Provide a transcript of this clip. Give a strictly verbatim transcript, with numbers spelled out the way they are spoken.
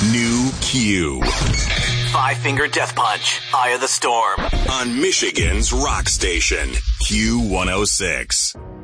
New Q. Five Finger Death Punch, Eye of the Storm. On Michigan's Rock Station, Q one oh six.